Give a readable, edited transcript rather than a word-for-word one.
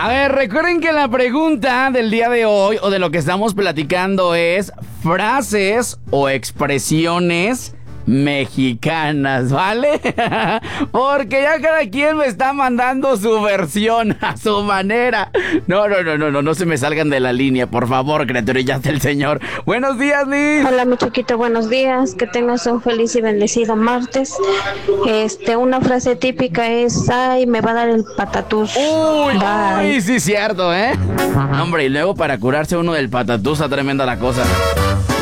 A ver, recuerden que la pregunta del día de hoy o de lo que estamos platicando es frases o expresiones mexicanas, ¿vale? Porque ya cada quien me está mandando su versión a su manera. No se me salgan de la línea, por favor, criaturillas del Señor. Buenos días, Liz. Hola, mi chiquito, buenos días. Que tengas un feliz y bendecido martes. Una frase típica es: ay, me va a dar el patatús. Uy, sí, cierto, ¿eh? Hombre, y luego para curarse uno del patatús está tremenda la cosa.